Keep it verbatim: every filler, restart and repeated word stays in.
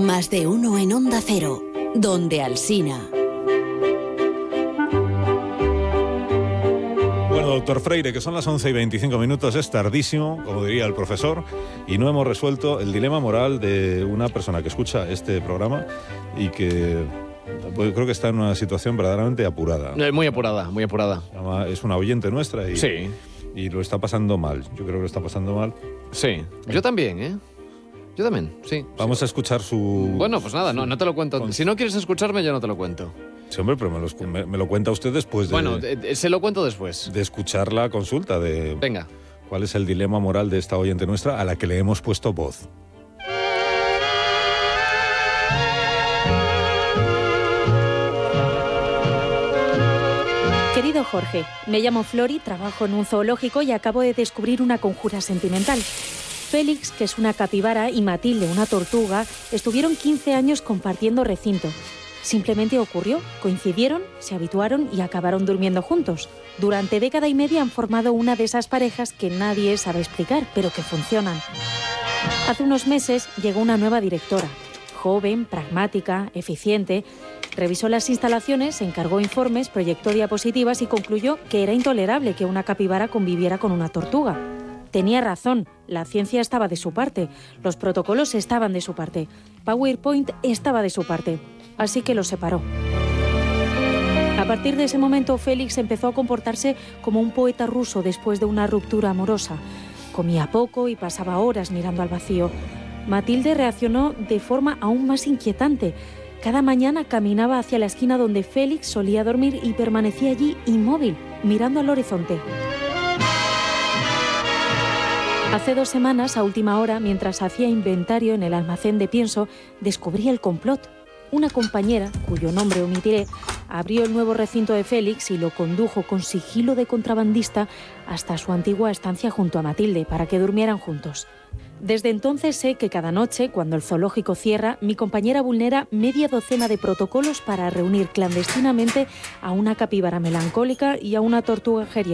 Más de uno en Onda Cero, donde Alsina. Bueno, doctor Freire, que son las once y veinticinco minutos, es tardísimo, como diría el profesor, y no hemos resuelto el dilema moral de una persona que escucha este programa y que pues, creo que está en una situación verdaderamente apurada. Muy apurada, muy apurada. Es una oyente nuestra y, sí. y lo está pasando mal. Yo creo que lo está pasando mal. Sí, yo también, ¿eh? Yo también, sí. Vamos sí. a escuchar su... Bueno, pues nada, no, no te lo cuento. Con... Si no quieres escucharme, yo no te lo cuento. Sí, hombre, pero me lo, me, me lo cuenta usted después de... Bueno, de, de, se lo cuento después. De escuchar la consulta de... Venga. ¿Cuál es el dilema moral de esta oyente nuestra a la que le hemos puesto voz? Querido Jorge, me llamo Flori, trabajo en un zoológico y acabo de descubrir una conjura sentimental. Félix, que es una capibara, y Matilde, una tortuga, estuvieron quince años compartiendo recinto. Simplemente ocurrió, coincidieron, se habituaron y acabaron durmiendo juntos. Durante década y media han formado una de esas parejas que nadie sabe explicar, pero que funcionan. Hace unos meses llegó una nueva directora, joven, pragmática, eficiente. Revisó las instalaciones, encargó informes, proyectó diapositivas y concluyó que era intolerable que una capibara conviviera con una tortuga. Tenía razón, la ciencia estaba de su parte, los protocolos estaban de su parte, PowerPoint estaba de su parte, así que los separó. A partir de ese momento, Félix empezó a comportarse como un poeta ruso después de una ruptura amorosa. Comía poco y pasaba horas mirando al vacío. Matilde reaccionó de forma aún más inquietante. Cada mañana caminaba hacia la esquina donde Félix solía dormir y permanecía allí inmóvil, mirando al horizonte. Hace dos semanas, a última hora, mientras hacía inventario en el almacén de pienso, descubrí el complot. Una compañera, cuyo nombre omitiré, abrió el nuevo recinto de Félix y lo condujo con sigilo de contrabandista hasta su antigua estancia junto a Matilde para que durmieran juntos. Desde entonces sé que cada noche, cuando el zoológico cierra, mi compañera vulnera media docena de protocolos para reunir clandestinamente a una capibara melancólica y a una tortuga geriátrica.